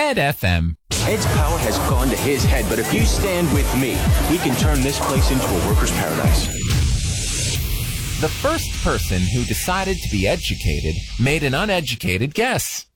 Ed FM. Ed's power has gone to his head, but if you stand with me, we can turn this place into a worker's paradise. The first person who decided to be educated made an uneducated guess.